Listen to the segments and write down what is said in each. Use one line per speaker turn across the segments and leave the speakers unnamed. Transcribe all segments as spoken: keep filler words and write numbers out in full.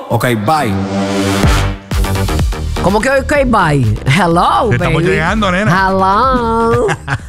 Ok, bye.
¿Cómo que ok, bye? Hello,
Estamos
baby.
llegando, nena.
Hello.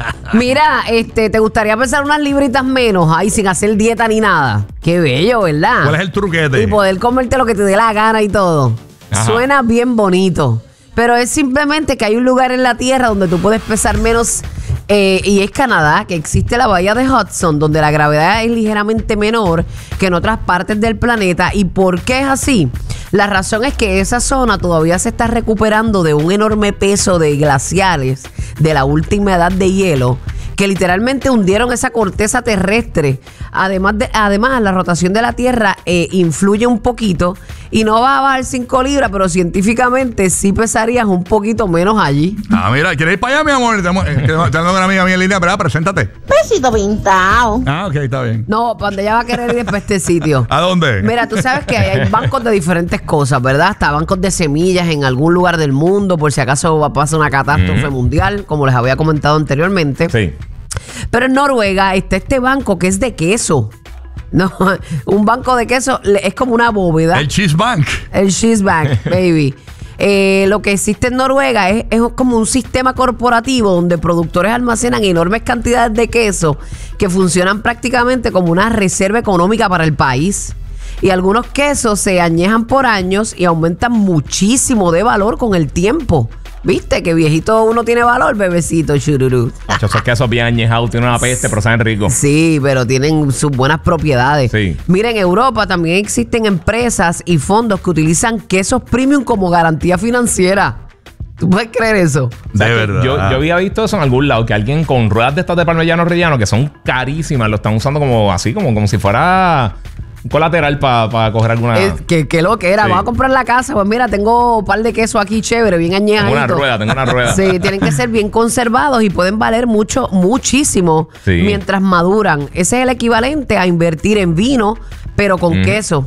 Mira, este, ¿te gustaría pesar unas libritas menos ahí sin hacer dieta ni nada? Qué bello, ¿verdad?
¿Cuál es el truquete?
Y poder comerte lo que te dé la gana y todo.
Ajá.
Suena bien bonito. Pero es simplemente que hay un lugar en la Tierra donde tú puedes pesar menos, eh, y es Canadá, que existe la bahía de Hudson, donde la gravedad es ligeramente menor que en otras partes del planeta. ¿Y por qué es así? La razón es que esa zona todavía se está recuperando de un enorme peso de glaciares de la última edad de hielo, que literalmente hundieron esa corteza terrestre. Además, de, además la rotación de la Tierra eh, influye un poquito y no va a bajar cinco libras, pero científicamente sí pesarías un poquito menos allí.
Ah, mira, ¿quieres ir para allá, mi amor? Tenemos, eh, tengo una amiga mía en línea, ¿verdad? Preséntate.
Besito pintado.
Ah, ok, está bien.
No, para donde ella va a querer ir para este sitio.
¿A dónde?
Mira, tú sabes que hay, hay bancos de diferentes cosas, ¿verdad? Hasta bancos de semillas en algún lugar del mundo, por si acaso va a pasar una catástrofe mm. mundial, como les había comentado anteriormente.
Sí.
Pero en Noruega está este banco que es de queso. No, un banco de queso es como una bóveda.
El Cheese Bank.
El Cheese Bank, baby. Eh, lo que existe en Noruega es, es como un sistema corporativo donde productores almacenan enormes cantidades de queso que funcionan prácticamente como una reserva económica para el país. Y algunos quesos se añejan por años y aumentan muchísimo de valor con el tiempo. ¿Viste? Que viejito uno tiene valor, bebecito, chururú.
Esos quesos bien añejados, tienen una peste, pero saben rico.
Sí, pero tienen sus buenas propiedades.
Sí.
Mira, en Europa también existen empresas y fondos que utilizan quesos premium como garantía financiera. ¿Tú puedes creer eso?
De verdad.
Yo, yo había visto eso en algún lado, que alguien con ruedas de estas de parmellano rellano, que son carísimas, lo están usando como así, como, como si fuera un colateral para pa coger alguna...
Es que, que lo que era,
Sí.
vamos a comprar la casa, pues mira, tengo un par de quesos aquí chévere, bien añejadito.
Tengo una rueda, tengo una rueda.
Sí, tienen que ser bien conservados y pueden valer mucho, muchísimo
Sí.
mientras maduran. Ese es el equivalente a invertir en vino, pero con
Mm.
queso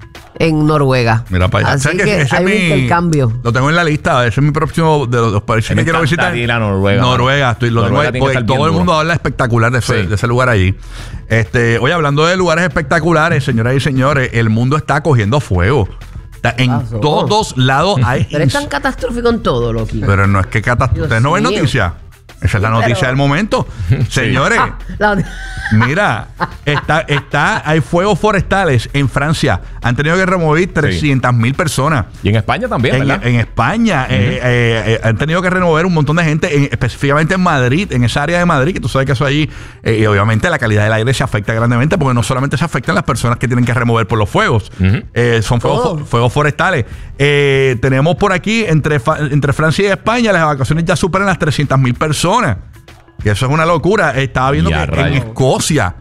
en Noruega.
Mira para allá.
Así
¿Sabes
que,
qué? Ese
hay un
es mi-
intercambio.
Lo tengo en la lista. Ese es mi próximo de los, los países
Me
que quiero
encanta
visitar.
ir a Noruega,
Noruega.
mano.
Estoy, lo
Noruega
tengo,
tiene que
porque
estar bien
todo el
duro.
mundo habla espectacular de ese,
Sí.
de ese lugar allí. Este, oye, hablando de lugares espectaculares, señoras y señores, el mundo está cogiendo fuego. Está en
pasó?
todos lados hay...
Pero es tan catastrófico en todo, Loki.
Pero no es que catástrofe. ¿Ustedes no ven
mío.
noticias? Esa es la noticia
pero-
del momento. Señores,
Ah, la-
mira, está, está, hay fuegos forestales en Francia. Han tenido que remover trescientas mil personas.
Y en España también,
En,
¿verdad?
en España eh, eh, eh, han tenido que remover un montón de gente, en- específicamente en Madrid, en esa área de Madrid, que tú sabes que eso allí, eh, y obviamente la calidad del aire se afecta grandemente, porque no solamente se afectan las personas que tienen que remover por los fuegos,
Ujú.
eh, son fuegos,
Todo.
fo- fuegos forestales. Eh, tenemos por aquí, entre, fa- entre Francia y España, las evacuaciones ya superan las trescientas mil personas. Que eso es una locura. Estaba viendo
Ya,
que en
rayos.
Escocia,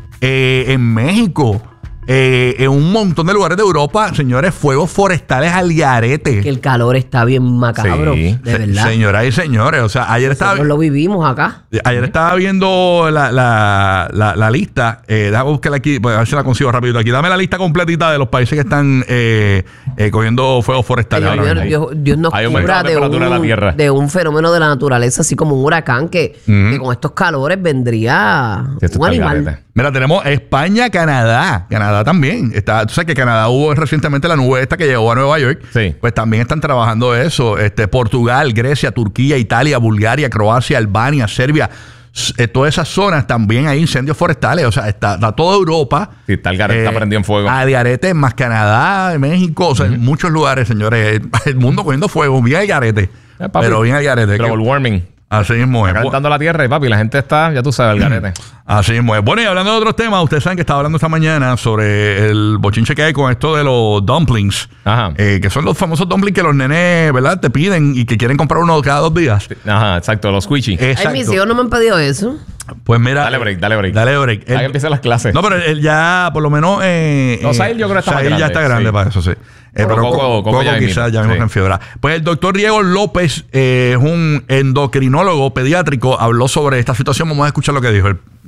eh, en México, eh, en un montón de lugares de Europa, señores, fuegos forestales al garete.
que el calor está bien macabro,
Sí.
de
Se-
verdad.
Señoras y señores, o sea, ayer estaba,
Nosotros lo vivimos acá.
ayer estaba viendo la, la, la, la lista. Eh, déjame buscarla aquí, pues, a ver si la consigo rápido aquí. Dame la lista completita de los países que están eh, eh, cogiendo fuegos forestales.
Dios,
ahora
Dios,
mismo.
Dios- Dios nos
Hay un
cubra
aumento de
de
temperatura de la
un,
tierra.
de un fenómeno de la naturaleza, así como un huracán, que,
Ujú.
que con estos calores vendría
Sí, esto
un
está al
animal.
garete.
Mira, tenemos España, Canadá. Canadá también. Está, tú sabes que Canadá hubo recientemente la nube esta que llegó a Nueva York.
Sí.
Pues también están trabajando eso. Este, Portugal, Grecia, Turquía, Italia, Bulgaria, Croacia, Albania, Serbia. S- eh, todas esas zonas también hay incendios forestales. O sea, está, está toda Europa. eh,
Sí, está el garete, está prendido en fuego.
A de arete, más Canadá, México. O sea, en muchos lugares, señores. El, el mundo cogiendo fuego. Bien al garete.
Eh, papi.
Pero bien al garete.
Global
Que-
warming.
Así mismo es.
Está calentando la tierra y papi, la gente está, ya tú sabes, el garete.
Así mismo es. Bueno, y hablando de otros temas, ustedes saben que estaba hablando esta mañana sobre el bochinche que hay con esto de los dumplings.
Ajá.
Eh, que son los famosos dumplings que los nenes, ¿verdad? Te piden y que quieren comprar uno cada dos días.
Ajá, exacto, los squishy.
Exacto.
Ay, mis hijos no me han pedido eso.
Pues mira.
Dale break, dale break.
Dale break.
Ahí
El-
empiezan las clases.
no, pero él ya, por lo menos. Eh,
No,
eh,
Sahil yo creo que está más
Sahil ya
grande,
está grande
sí.
para eso, sí. Eh,
Pero
pero
Coco-
Coco,
Coco ya
quizás
mismo,
ya mismo
sí.
en fiebre. Pues el doctor Diego López eh, es un endocrinólogo pediátrico. Habló sobre esta situación. Vamos a escuchar lo que dijo el,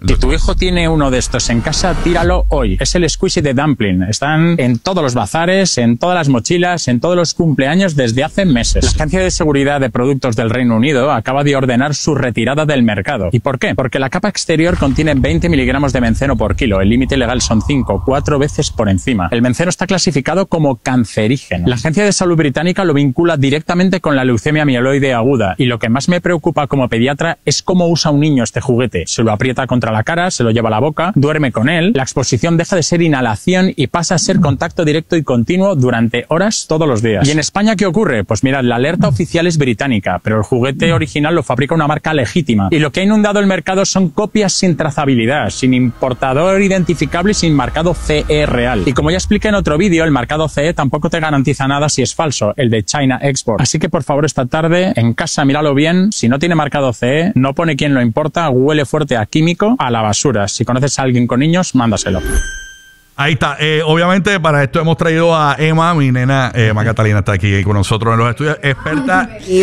Si tu hijo tiene uno de estos en casa, tíralo hoy. Es el Squishy de Dumpling. Están en todos los bazares, en todas las mochilas, en todos los cumpleaños desde hace meses. La Agencia de Seguridad de Productos del Reino Unido acaba de ordenar su retirada del mercado. ¿Y por qué? Porque la capa exterior contiene veinte miligramos de benceno por kilo. El límite legal son cinco, cuatro veces por encima. El benceno está clasificado como cancerígeno. La Agencia de Salud británica lo vincula directamente con la leucemia mieloide aguda. Y lo que más me preocupa como pediatra es cómo usa un niño este juguete. Se lo aprieta contra la cara, se lo lleva a la boca, duerme con él. La exposición deja de ser inhalación y pasa a ser contacto directo y continuo durante horas todos los días. ¿Y en España qué ocurre? Pues mirad, la alerta oficial es británica, pero el juguete original lo fabrica una marca legítima. Y lo que ha inundado el mercado son copias sin trazabilidad, sin importador identificable y sin marcado C E real. Y como ya expliqué en otro vídeo, el marcado C E tampoco te garantiza nada si es falso, el de China Export. Así que por favor esta tarde, en casa míralo bien, si no tiene marcado C E, no pone quién lo importa, huele fuerte a químico, a la basura. Si conoces a alguien con niños, mándaselo.
Ahí está. Eh, obviamente, para esto hemos traído a Emma, mi nena. Eh, Emma Catalina está aquí con nosotros en los estudios. Experta,
Y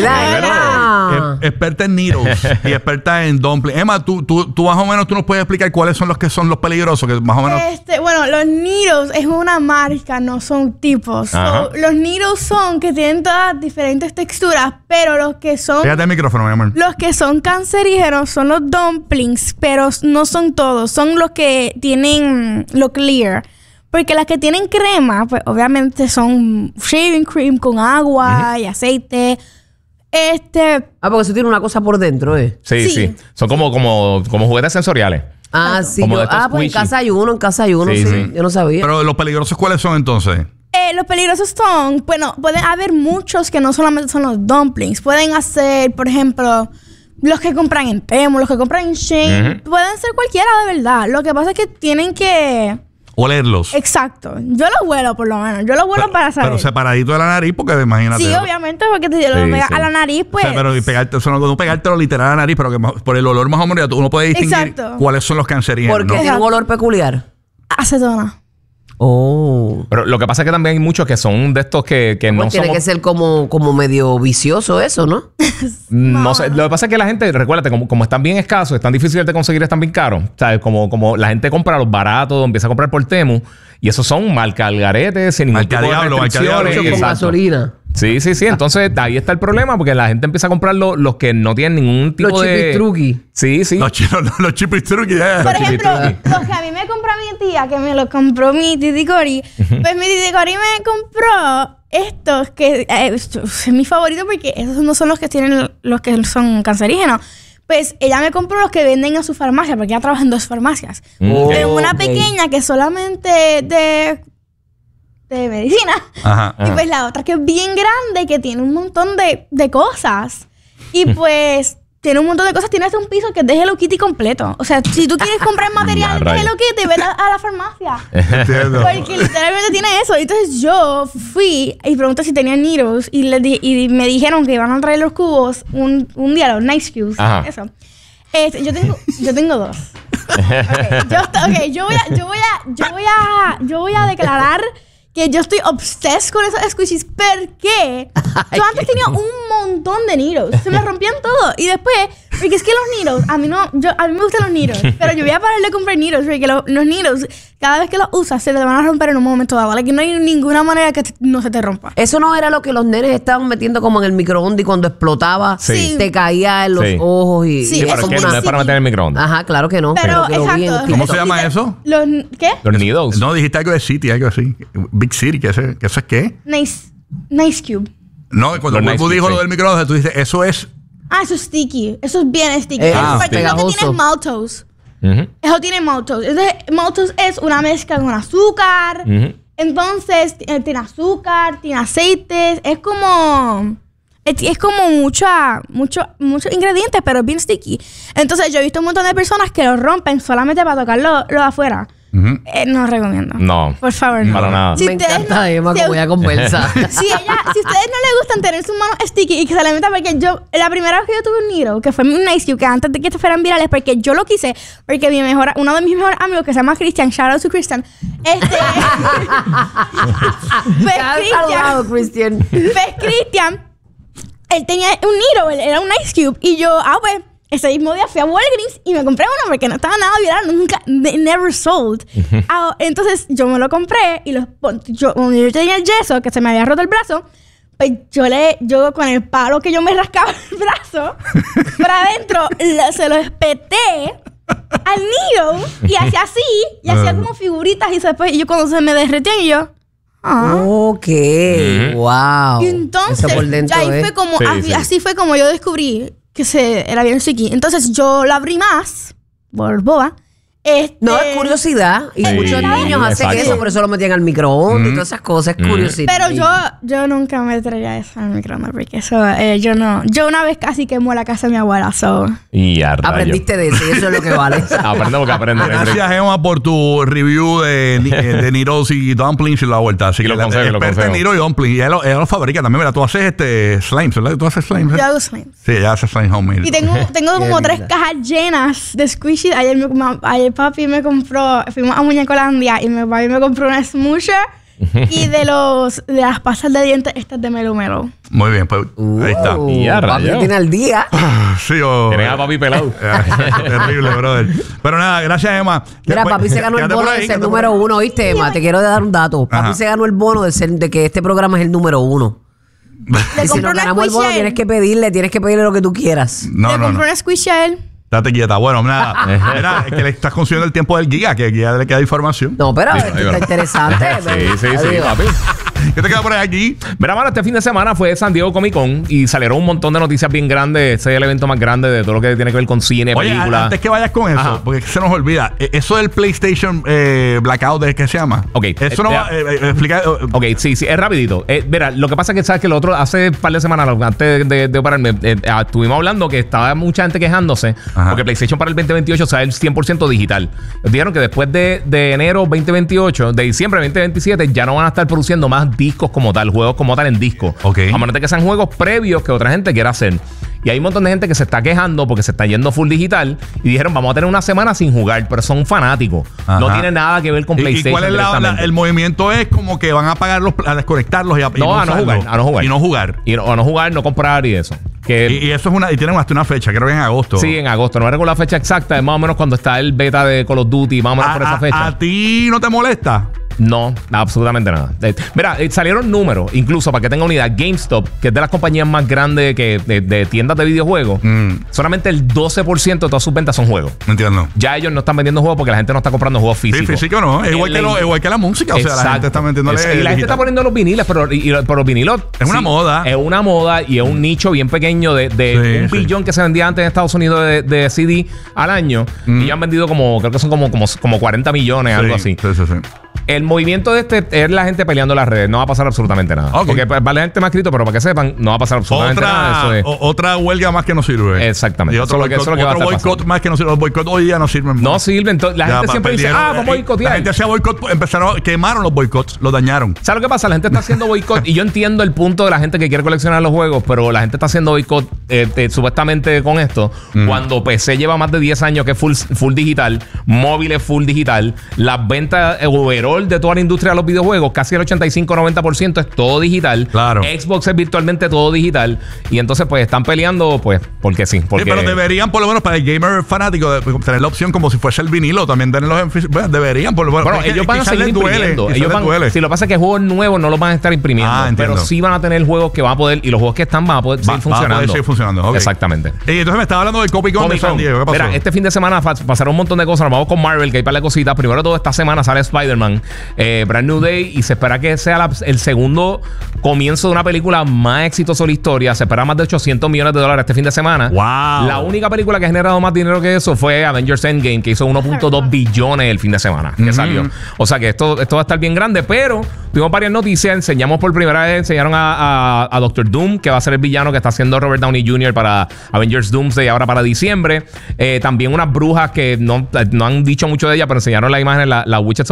la
eh, experta en needles y experta en dumpling. Emma, tú, tú, tú más o menos tú nos puedes explicar cuáles son los que son los peligrosos, que más o menos.
Este, bueno, los needles es una marca, no son tipos. So, los needles son que tienen todas diferentes texturas, pero los que son
Fíjate el micrófono, mi amor.
los que son cancerígenos son los dumplings, pero no son todos, son los que tienen lo clear. Porque las que tienen crema, pues obviamente son shaving cream con agua uh-huh. y aceite. Este.
Ah, porque eso tiene una cosa por dentro, ¿eh?
Sí, sí. sí. Son como, como, como juguetes sensoriales.
Ah, sí. Yo, ah, pues en casa hay uno, en casa hay uno, sí, sí. sí. Yo no sabía.
Pero los peligrosos, ¿cuáles son entonces?
Eh, los peligrosos son, bueno, pueden haber muchos que no solamente son los dumplings. Pueden hacer, por ejemplo, los que compran en Temu, los que compran en Shein. Uh-huh. Pueden ser cualquiera de verdad. Lo que pasa es que tienen que
olerlos.
Exacto. Yo los huelo, por lo menos. Yo los huelo
pero,
para saber.
Pero separadito de la nariz, porque imagínate.
Sí, obviamente, porque te lo sí, pegas sí. a la nariz, pues.
O sea, pero y pegarte, eso no, no pegártelo literal a la nariz, pero que por el olor más o menos uno puede distinguir Exacto. cuáles son los cancerígenos.
Porque
¿no?
tiene un olor peculiar.
Acetona.
Oh.
Pero lo que pasa es que también hay muchos que son de estos que, que
pues
no
tiene
somos...
que ser como, como medio vicioso eso, ¿no?
no. no sé. Lo que pasa es que la gente, recuérdate, como, como están bien escasos, están difíciles de conseguir, están bien caros. ¿Sabes? Como, como la gente compra los baratos, empieza a comprar por Temu. Y esos son marca al garete, sin ningún
marca
tipo
diablo,
de restricciones.
Con gasolina.
Sí, sí, sí. Entonces, ahí está el problema, porque la gente empieza a comprar lo, los que no tienen ningún tipo
los
de...
Los chipistruqui.
Sí, sí.
Los, los, los chipistruqui, yeah.
Por ejemplo, los que a mí me compró mi tía, que me los compró mi titi Cori, uh-huh. pues mi titi Cori me compró estos, que eh, es mi favorito porque esos no son los que tienen los que son cancerígenos. Pues ella me compró los que venden a su farmacia, porque ella trabaja en dos farmacias. Oh, pero una okay. pequeña que solamente de... de medicina. Ajá, y ajá. pues la otra que es bien grande, que tiene un montón de, de cosas. Y pues tiene un montón de cosas. Tiene hasta un piso que es de Hello Kitty completo. O sea, si tú quieres comprar material de Hello Kitty, ve a, a la farmacia. Porque literalmente tiene eso. Entonces yo fui y pregunté si tenían needles. Y, les di, y me dijeron que iban a traer los cubos un, un día, los nice cubes. Ajá. Eso. Este, yo tengo, yo tengo dos. Okay, yo, okay, yo voy a, yo voy a, yo voy a, yo voy a declarar que yo estoy obsessed con esos squishies porque yo antes tenía un montón de needles. Se me rompían todo. Y después, porque es que los needles, a mí no, yo, a mí me gustan los needles, pero yo voy a parar de comprar needles porque lo, los needles, cada vez que los usas, se te van a romper en un momento dado. Like, no hay ninguna manera que te, no se te rompa.
Eso no era lo que los nenes estaban metiendo como en el microondas y cuando explotaba
sí.
te caía en los sí. ojos y...
Sí,
y
sí pero es que no es para meter en el microondas.
Ajá, claro que no.
Pero,
pero
exacto.
Bien,
¿Cómo
eso,
se llama eso?
Los, ¿Qué?
Los needles.
No, dijiste algo de City, algo así. Big City, ¿qué es, qué eso es qué?
Nice, nice Cube.
No, cuando tú nice dijo sí. lo del microondas, tú dices, eso es...
Ah, eso es sticky. Eso es bien sticky.
Eh,
ah,
porque
lo que tiene es maltose. Uh-huh. Eso tiene maltose. Entonces, maltose es una mezcla con azúcar. Uh-huh. Entonces, tiene azúcar, tiene aceites. Es como... Es, es como mucha, mucho, muchos ingredientes, pero es bien sticky. Entonces, yo he visto un montón de personas que lo rompen solamente para tocarlo lo de afuera. Uh-huh. eh, no recomiendo.
No.
Por favor, no.
Para nada.
Si Me encanta no, Emma, si como ella conversa.
si, ella, si a ustedes no les gustan tener sus manos sticky y que se le meta, porque yo, la primera vez que yo tuve un needle, que fue un Nice Cube, que antes de que te fueran virales, porque yo lo quise, porque mi mejor, uno de mis mejores amigos, que se llama Christian, shout out to Christian, este... pues
Christian, Christian.
Pues Christian, él tenía un needle, él era un Nice Cube, y yo, ah, pues, ese mismo día fui a Walgreens y me compré uno porque no estaba nada viral, nunca, ne- never sold. Uh-huh. Ah, entonces yo me lo compré y los, yo, cuando yo tenía el yeso, que se me había roto el brazo, pues yo le, yo con el palo que yo me rascaba el brazo, para adentro, le, se lo espeté al nido y hacía así, y hacía como figuritas y después, y yo cuando se me derretía y yo... Ah.
Ok, mm-hmm. Wow.
Y entonces, ya ahí fue como, sí, así, sí. así fue como yo descubrí que se, era bien chiqui. Entonces yo la abrí más, por boba. Este,
no, es curiosidad. Y sí, muchos niños hacen exacto. eso, por eso lo metían al microondas mm. y todas esas cosas. Es mm. curiosidad.
Pero yo, yo nunca me traía eso al microondas porque eso, eh, yo no. Yo una vez casi quemó la casa de mi abuela. So.
Y a
aprendiste de eso y eso es lo que vale.
Aprende lo que aprende.
Gracias, Emma, por tu review de, de Niros y Dumplings y la vuelta. Así que
lo consejo, lo consejo.
Niro y Dumplings. Y ella lo, ella lo fabrica también. Mira, tú haces este slimes, ¿verdad? Tú haces slimes. ¿eh?
Yo hago slimes.
Sí, ella hace slimes homemade.
Y tengo, tengo como tres cajas llenas de squishies. Ayer, me, ayer papi me compró. Fuimos a Muñecolandia y mi papi me compró una smoosher y de los de las pastas de dientes estas de Melo Melo.
Muy bien, pues uh, ahí está.
Y ya, papi tiene al día.
Sí, o...
Tienes a papi pelado.
Terrible, brother. Pero nada, gracias, Emma.
Mira, papi se ganó el bono de ser número uno, ¿oíste, Emma? Te quiero dar un dato. Papi Ajá. se ganó el bono de ser de que este programa es el número uno. Y si nos ganamos el bono, tienes que pedirle, tienes que pedirle lo que tú quieras.
No,
Le
no,
compró
no.
una squishy a él.
Date quieta. Bueno, nada. Mira, es que le estás consumiendo el tiempo del guía, que el guía le queda información.
No, pero esto está interesante.
Sí, sí, sí, papi.
¿Qué te queda por ahí aquí?
Mira, mano, este fin de semana fue San Diego Comic Con y salieron un montón de noticias bien grandes. Ese es el evento más grande de todo lo que tiene que ver con cine,
Oye,
películas.
Antes que vayas con eso, Ajá. porque se nos olvida. Eso del PlayStation eh, Blackout, ¿de qué se llama?
Ok.
Eso eh, no va a eh, explicar. Uh,
ok, sí, sí, es rapidito. Eh, mira, lo que pasa es que sabes que el otro, hace un par de semanas, antes de, de operarme, eh, estuvimos hablando que estaba mucha gente quejándose Ajá. porque PlayStation para el veinte veintiocho sale el cien por ciento digital. Dijeron que después de, de enero veinte veintiocho, de diciembre veinte veintisiete, ya no van a estar produciendo más discos como tal, juegos como tal en disco.
Okay.
A menos de que sean juegos previos que otra gente quiera hacer. Y hay un montón de gente que se está quejando porque se está yendo full digital y dijeron, vamos a tener una semana sin jugar, pero son fanáticos. Ajá. No tiene nada que ver con PlayStation.
¿Y cuál es la, la, el movimiento? Es como que van a apagarlos, a desconectarlos y a,
no,
y no
a no jugar, a no jugar.
Y no jugar.
Y no, a no jugar, no comprar y eso. Que
y, y eso es una, y tienen hasta una fecha, creo que en agosto.
Sí, en agosto. No recuerdo la fecha exacta, es más o menos cuando está el beta de Call of Duty, más o menos
a,
por esa
a,
fecha.
¿A ti no te molesta?
No, absolutamente nada. Eh, mira, eh, salieron números, incluso para que tenga unidad, GameStop, que es de las compañías más grandes que de, de tiendas de videojuegos, mm. solamente el doce por ciento de todas sus ventas son juegos.
Entiendo.
Ya ellos no están vendiendo juegos porque la gente no está comprando juegos físicos.
Sí, físico no. Es igual, que, lo, igual que la música. Exacto. O sea, la gente está vendiéndole.
Y la digital. gente está poniendo los viniles, pero, y, pero los vinilos.
Es una
sí,
moda.
Es una moda y es un nicho bien pequeño de, de sí, un sí. billón que se vendía antes en Estados Unidos de, de C D al año. Mm. Y ya han vendido como, creo que son como, como, como cuarenta millones, sí, algo así.
Sí, sí, sí.
El movimiento de este es la gente peleando en las redes. No va a pasar absolutamente nada. Okay. Porque para la gente me ha escrito, pero para que sepan, no va a pasar absolutamente
otra,
nada. Eso es.
o, otra huelga más que no sirve.
Exactamente.
Y otro boicot, eso es lo que otro boicot más que no sirve. Los boicots hoy día no sirven.
No más. sirven. La ya, gente siempre dice, ah, vamos a boicotear.
La gente hacía boicot, empezaron, quemaron los boicots, los dañaron.
¿Sabes lo que pasa? La gente está haciendo boicot y yo entiendo el punto de la gente que quiere coleccionar los juegos, pero la gente está haciendo boicot eh, eh, supuestamente con esto. Mm. Cuando P C lleva más de diez años que es full, full digital, móviles full digital, las ventas overall de toda la industria de los videojuegos, casi el ochenta y cinco a noventa por ciento es todo digital.
Claro.
Xbox es virtualmente todo digital. Y entonces, pues, están peleando, pues, porque sí. Porque...
sí, pero deberían, por lo menos, para el gamer fanático, de, tener la opción como si fuese el vinilo, también tenerlos en físico. Bueno, deberían, por lo menos.
Bueno, ellos van a seguir imprimiendo.
Duele,
ellos van,
duele.
si lo que pasa es que juegos nuevos no los van a estar imprimiendo. Ah, pero sí van a tener juegos que van a poder, y los juegos que están van a poder va, seguir funcionando. Va a poder seguir
funcionando. Okay.
Exactamente.
Y entonces me estaba hablando del Comic Con de San Diego. ¿Qué pasó?
Mira, este fin de semana pasaron un montón de cosas. Nos vamos con Marvel, que hay para las cositas. Primero de todo, esta semana sale Spider-Man, eh, Brand New Day, y se espera que sea la, el segundo comienzo de una película más exitosa de la historia. Se espera más de ochocientos millones de dólares este fin de semana.
Wow.
La única película que ha generado más dinero que eso fue Avengers Endgame, que hizo uno punto dos billones el fin de semana que mm-hmm. salió. O sea que esto, esto va a estar bien grande, pero tuvimos varias noticias. Enseñamos por primera vez, enseñaron a, a, a Doctor Doom, que va a ser el villano que está haciendo Robert Downey junior para Avengers Doomsday ahora para diciembre. Eh, también unas brujas que no, no han dicho mucho de ella, pero enseñaron la imagen, la, la Witches of Latveria.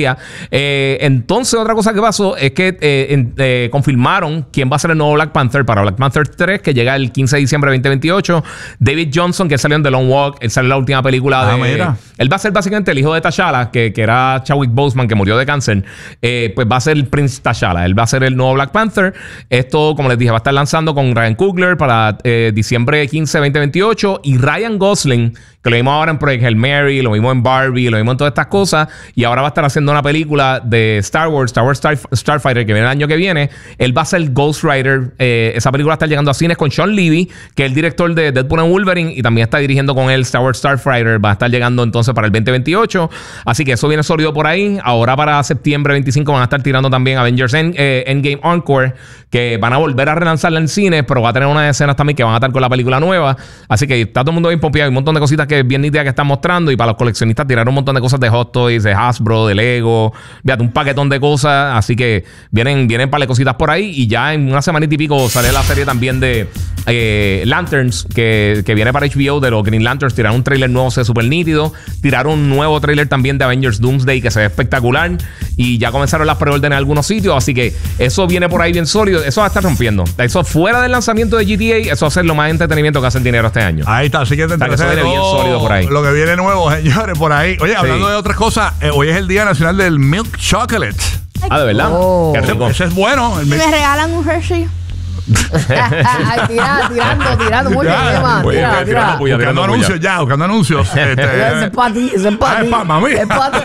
día. Eh, entonces, otra cosa que pasó es que eh, en, eh, confirmaron quién va a ser el nuevo Black Panther para Black Panther tres, que llega el quince de diciembre de veinte veintiocho. David Johnson, que salió en The Long Walk, él salió en la última película
ah,
de...
Mira.
Él va a ser básicamente el hijo de T'Challa, que, que era Chadwick Boseman, que murió de cáncer. Eh, pues va a ser el Prince T'Challa. Él va a ser el nuevo Black Panther. Esto, como les dije, va a estar lanzando con Ryan Coogler para eh, diciembre quince de veinte veintiocho. Y Ryan Gosling, que lo vimos ahora en Project Hail Mary, lo vimos en Barbie, lo vimos en todas estas cosas, y ahora va a estar haciendo una película de Star Wars, Star Wars Star, Starfighter, que viene el año que viene. Él va a ser Ghost Rider. Eh, esa película está llegando a cines con Sean Levy, que es el director de Deadpool and Wolverine, y también está dirigiendo con él Star Wars Starfighter. Va a estar llegando entonces para el veinte veintiocho. Así que eso viene sólido por ahí. Ahora para septiembre veinticinco van a estar tirando también Avengers End, eh, Endgame Encore, que van a volver a relanzarla en cines, pero va a tener unas escenas también que van a estar con la película nueva. Así que está todo el mundo bien pompeado. Hay un montón de cositas que bien nítidas que están mostrando, y para los coleccionistas tiraron un montón de cosas de Hot Toys, de Hasbro, de Lego, fíjate, un paquetón de cosas. Así que vienen, vienen para cositas por ahí, y ya en una semana y pico sale la serie también de eh, Lanterns, que, que viene para H B O, de los Green Lanterns. Tiraron un trailer nuevo, se ve súper nítido. Tiraron un nuevo trailer también de Avengers Doomsday, que se ve espectacular, y ya comenzaron las preórdenes en algunos sitios. Así que eso viene por ahí bien sólido. Eso va a estar rompiendo. Eso fuera del lanzamiento de G T A, eso va a ser lo más entretenimiento que hace el dinero este año.
Ahí está, así que te
o sea, que eso viene bien sólido por ahí.
Lo que viene nuevo, señores, por ahí. Oye, hablando sí. de otras cosas, eh, hoy es el Día Nacional del Milk Chocolate.
Ah, ¿de verdad?
Oh.
Qué rico.
Ese, ese es bueno. El
Me
milk...
regalan un Hershey.
Ay, tira, tirando, tirando. Muy bien,
Ya,
Emma.
oye,
Tira,
tirando
tira.
puya,
Buscando
tirando
anuncios
puya.
ya, buscando anuncios. Este,
Ese es para ti, ese es para
Ah,
ti.
es pa' mami.
Es pa' ti.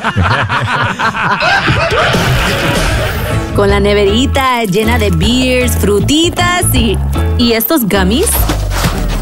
Con la neverita llena de beers, frutitas y... ¿Y estos gummies?